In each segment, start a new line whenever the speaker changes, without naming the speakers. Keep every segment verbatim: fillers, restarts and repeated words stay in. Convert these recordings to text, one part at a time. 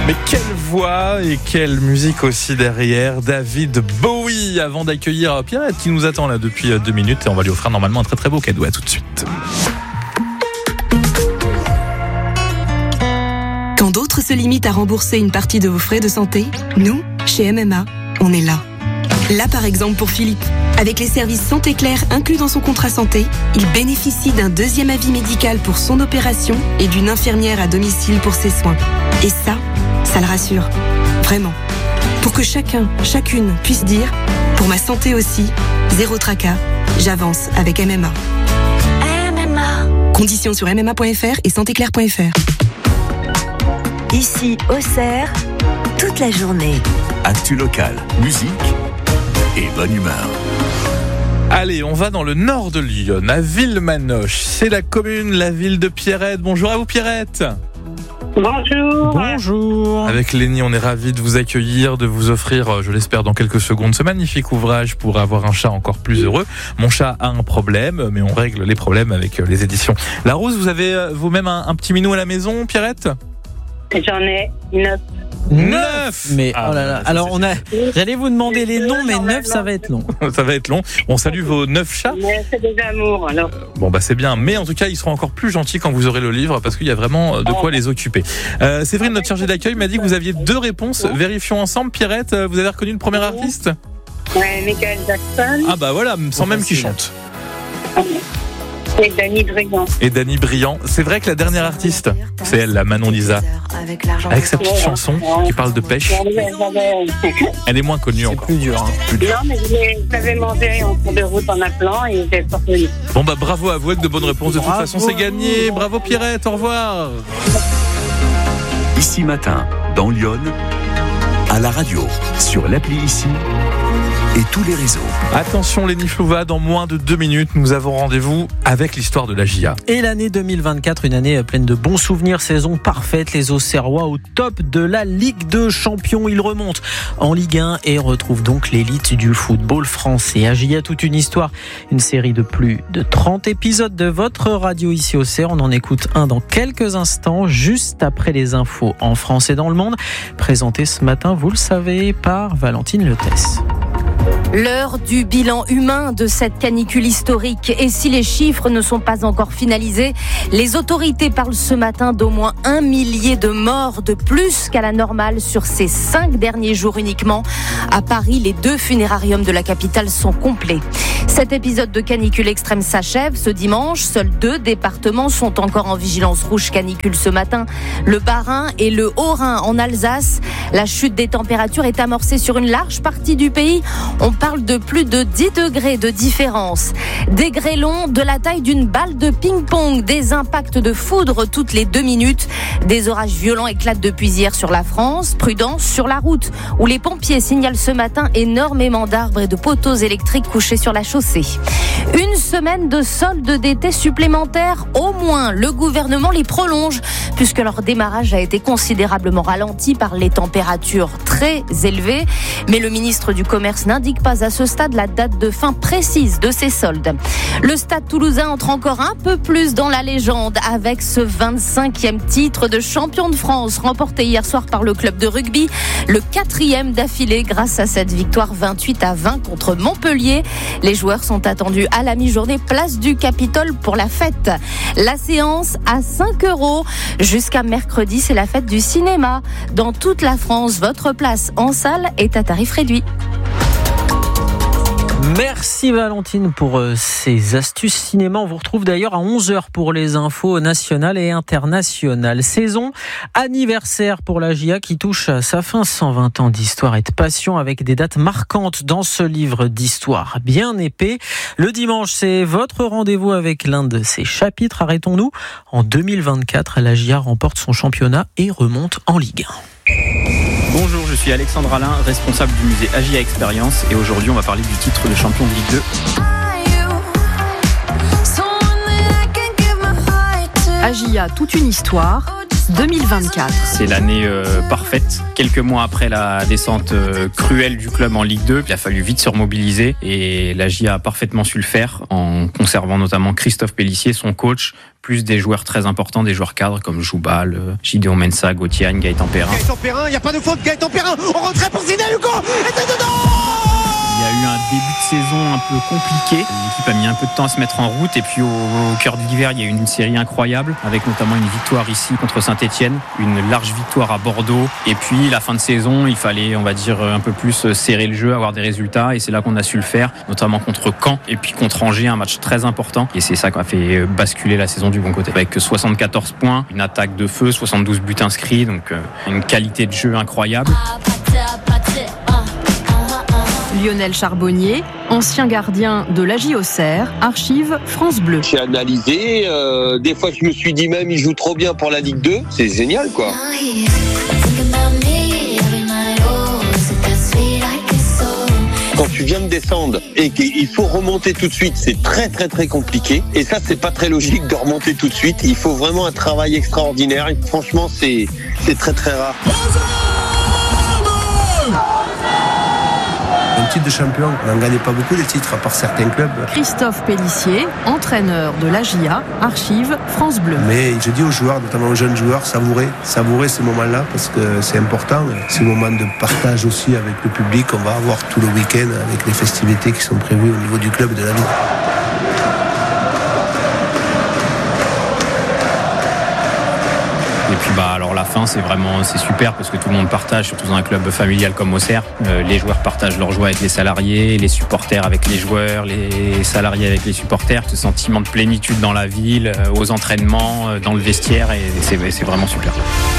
Mais quelle voix et quelle musique aussi derrière. David Bowie, avant d'accueillir Pierrette qui nous attend là depuis deux minutes et on va lui offrir normalement un très très beau cadeau. À tout de suite.
Quand d'autres se limitent à rembourser une partie de vos frais de santé, nous, chez M M A, on est là. Là par exemple pour Philippe. Avec les services Santé Claire inclus dans son contrat santé, il bénéficie d'un deuxième avis médical pour son opération et d'une infirmière à domicile pour ses soins. Et ça, ça le rassure. Vraiment. Pour que chacun, chacune puisse dire « Pour ma santé aussi, zéro tracas, j'avance avec M M A ».
M M A.
Conditions sur m m a point f r et santé claire point f r.
Ici, Auxerre, toute la journée.
Actu local, musique et bonne humeur.
Allez, on va dans le nord de Lyon, à Villemannoche. C'est la commune, la ville de Pierrette. Bonjour à vous Pierrette.
Bonjour.
Bonjour. Avec Lénie, on est ravis de vous accueillir, de vous offrir, je l'espère, dans quelques secondes, ce magnifique ouvrage pour avoir un chat encore plus heureux. Mon chat a un problème, mais on règle les problèmes avec les éditions La Rose. Vous avez vous-même un, un petit minou à la maison, Pierrette ?
J'en ai neuf.
Neuf.
Mais
ah,
oh là là. Alors on a. J'allais vous demander les noms, mais neuf, ça va être long.
Ça va être long. On salue vos neuf chats.
Mais c'est des amours alors.
Euh, bon bah c'est bien. Mais en tout cas, ils seront encore plus gentils quand vous aurez le livre parce qu'il y a vraiment de quoi les occuper. Euh, Séverine, notre chargée d'accueil, m'a dit que vous aviez deux réponses. Vérifions ensemble. Pierrette, vous avez reconnu le premier artiste ?
Ouais, Michael Jackson.
Ah bah voilà, sans même qu'il chante.
Et Dany Briand.
Et Dany Briand. C'est vrai que la dernière artiste, c'est elle, la Manon Lisa, avec sa petite chanson qui parle de pêche. Elle est moins connue
c'est
encore.
Plus dur. Hein.
Plus dur.
Non, mais je l'avais mangé en cours de route en appelant et j'ai pas connu.
Bon bah bravo à vous avec de bonnes réponses. De toute
Bravo.
façon, c'est gagné. Bravo Pierrette. Au revoir.
Ici Matin, dans Lyon, à la radio, sur l'appli Ici et tous les réseaux.
Attention Lénie Flouva, dans moins de deux minutes, nous avons rendez-vous avec l'histoire de la J A.
Et l'année deux mille vingt-quatre, une année pleine de bons souvenirs, saison parfaite, les Auxerrois au top de la Ligue deux Champions. Ils remontent en Ligue un et retrouvent donc l'élite du football français. À J A, toute une histoire, une série de plus de trente épisodes de votre radio ici au Auxerre. On en écoute un dans quelques instants, juste après les infos en France et dans le monde. Présenté ce matin, vous le savez, par Valentine Letesse.
L'heure du bilan humain de cette canicule historique. Et si les chiffres ne sont pas encore finalisés, les autorités parlent ce matin d'au moins un millier de morts de plus qu'à la normale sur ces cinq derniers jours uniquement. À Paris, les deux funérariums de la capitale sont complets. Cet épisode de canicule extrême s'achève ce dimanche. Seuls deux départements sont encore en vigilance rouge canicule ce matin. Le Bas-Rhin et le Haut-Rhin en Alsace. La chute des températures est amorcée sur une large partie du pays. On parle de plus de dix degrés de différence. Des grêlons de la taille d'une balle de ping-pong, des impacts de foudre toutes les deux minutes. Des orages violents éclatent depuis hier sur la France. Prudence sur la route, où les pompiers signalent ce matin énormément d'arbres et de poteaux électriques couchés sur la chaussée. Une semaine de soldes d'été supplémentaires, au moins. Le gouvernement les prolonge, puisque leur démarrage a été considérablement ralenti par les températures très élevées. Mais le ministre du Commerce n'indique pas à ce stade la date de fin précise de ces soldes. Le Stade Toulousain entre encore un peu plus dans la légende avec ce vingt-cinquième titre de champion de France remporté hier soir par le club de rugby, le quatrième d'affilée grâce à cette victoire vingt-huit à vingt contre Montpellier. Les joueurs sont attendus à la mi-journée place du Capitole pour la fête. La séance à cinq euros jusqu'à mercredi, c'est la fête du cinéma. Dans toute la France, votre place en salle est à tarif réduit.
Merci Valentine pour euh, ces astuces cinéma. On vous retrouve d'ailleurs à onze heures pour les infos nationales et internationales. Saison anniversaire pour la J A qui touche à sa fin. cent vingt ans d'histoire et de passion avec des dates marquantes dans ce livre d'histoire bien épais. Le dimanche, c'est votre rendez-vous avec l'un de ces chapitres. Arrêtons-nous. En deux mille vingt-quatre, la J A remporte son championnat et remonte en Ligue un.
Bonjour, je suis Alexandre Alain, responsable du musée A J A Expérience et aujourd'hui on va parler du titre de champion de Ligue deux.
A J A, toute une histoire, France deux mille vingt-quatre.
C'est l'année euh, parfaite. Quelques mois après la descente euh, cruelle du club en Ligue deux, il a fallu vite se remobiliser et la J A a parfaitement su le faire en conservant notamment Christophe Pélissier, son coach, plus des joueurs très importants, des joueurs cadres comme Joubal, euh, Gideon Mensah, Gauthier, Gaëtan Perrin.
Gaëtan Perrin, il n'y a pas de faute, Gaëtan Perrin, en retrait pour Zidane Hugo, et c'est dedans!
Il y a eu un début de saison un peu compliqué. L'équipe a mis un peu de temps à se mettre en route. Et puis au, au cœur de l'hiver, il y a eu une série incroyable avec notamment une victoire ici contre Saint-Etienne, une large victoire à Bordeaux. Et puis la fin de saison, il fallait, on va dire, un peu plus serrer le jeu, avoir des résultats. Et c'est là qu'on a su le faire, notamment contre Caen et puis contre Angers, un match très important. Et c'est ça qui a fait basculer la saison du bon côté. Avec soixante-quatorze points, une attaque de feu, soixante-douze buts inscrits. Donc une qualité de jeu incroyable.
Lionel Charbonnier, ancien gardien de l'A J Auxerre, archive France Bleu.
J'ai analysé, euh, des fois je me suis dit même il joue trop bien pour la Ligue deux, c'est génial quoi. Quand tu viens de descendre et qu'il faut remonter tout de suite, c'est très très très compliqué. Et ça, c'est pas très logique de remonter tout de suite. Il faut vraiment un travail extraordinaire. Et franchement, c'est, c'est très très rare.
Un titre de champion, on n'en gagne pas beaucoup de titres à part certains clubs.
Christophe Pélissier, entraîneur de l'A J A, archive France Bleu.
Mais je dis aux joueurs, notamment aux jeunes joueurs, savourez, savourez ces moments-là parce que c'est important. Ces moments de partage aussi avec le public, on va avoir tout le week-end avec les festivités qui sont prévues au niveau du club et de la ville.
Et puis bah alors la fin c'est vraiment c'est super parce que tout le monde partage, surtout dans un club familial comme Auxerre. Euh, les joueurs partagent leur joie avec les salariés, les supporters avec les joueurs, les salariés avec les supporters. Ce sentiment de plénitude dans la ville, euh, aux entraînements, euh, dans le vestiaire et c'est, c'est vraiment super.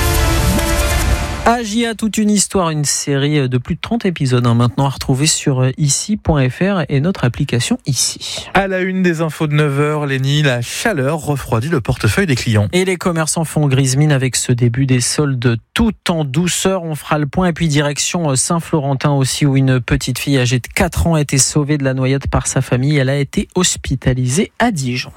A J A, toute une histoire, une série de plus de trente épisodes hein, maintenant à retrouver sur ici point f r et notre application Ici.
À la une des infos de neuf heures, Lénie, la chaleur refroidit le portefeuille des clients.
Et les commerçants font grise mine avec ce début des soldes tout en douceur. On fera le point et puis direction Saint-Florentin aussi où une petite fille âgée de quatre ans a été sauvée de la noyade par sa famille. Elle a été hospitalisée à Dijon.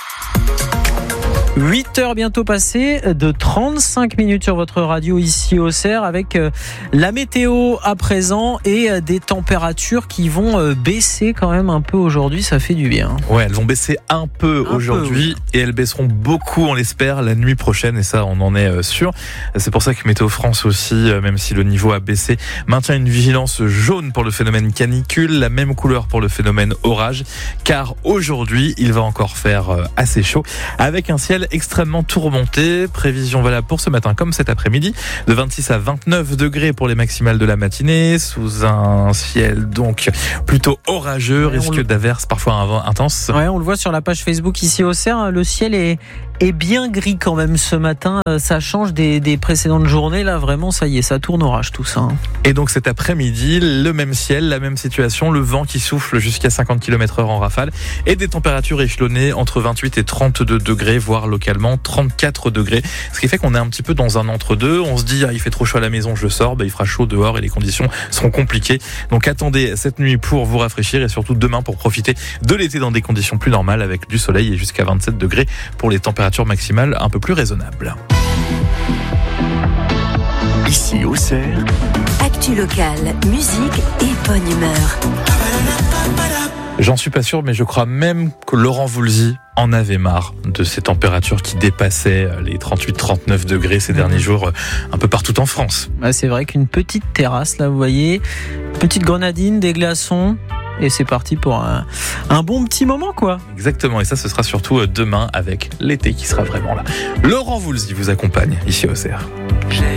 huit heures bientôt passées de trente-cinq minutes sur votre radio ici au Auxerre avec la météo à présent et des températures qui vont baisser quand même un peu aujourd'hui, ça fait du bien.
Ouais, elles vont baisser un peu un aujourd'hui peu, oui. Et elles baisseront beaucoup, on l'espère, la nuit prochaine et ça on en est sûr. C'est pour ça que Météo France aussi, même si le niveau a baissé, maintient une vigilance jaune pour le phénomène canicule, la même couleur pour le phénomène orage, car aujourd'hui il va encore faire assez chaud avec un ciel extrêmement tourmenté. Prévision valable pour ce matin comme cet après-midi de vingt-six à vingt-neuf degrés pour les maximales de la matinée sous un ciel donc plutôt orageux, ouais, risque le... d'averses parfois intenses.
Ouais, on le voit sur la page Facebook ici au Auxerre, le ciel est est bien gris quand même ce matin, ça change des, des précédentes journées, là vraiment ça y est, ça tourne orage tout ça.
Et donc cet après-midi, le même ciel, la même situation, le vent qui souffle jusqu'à cinquante kilomètres heure en rafale et des températures échelonnées entre vingt-huit et trente-deux degrés, voire localement trente-quatre degrés, ce qui fait qu'on est un petit peu dans un entre-deux, on se dit ah, il fait trop chaud à la maison, je sors, bah, il fera chaud dehors et les conditions seront compliquées, donc attendez cette nuit pour vous rafraîchir et surtout demain pour profiter de l'été dans des conditions plus normales avec du soleil et jusqu'à vingt-sept degrés pour les températures maximale un peu plus raisonnable.
Ici Auxerre,
actu locale, musique et bonne humeur.
J'en suis pas sûr, mais je crois même que Laurent Voulzy en avait marre de ces températures qui dépassaient les trente-huit trente-neuf degrés ces derniers jours un peu partout en France.
Bah c'est vrai qu'une petite terrasse, là vous voyez, petite grenadine, des glaçons. Et c'est parti pour un, un bon petit moment, quoi.
Exactement, et ça, ce sera surtout demain avec l'été qui sera vraiment là. Laurent Voulzy vous accompagne ici au Auxerre. J'ai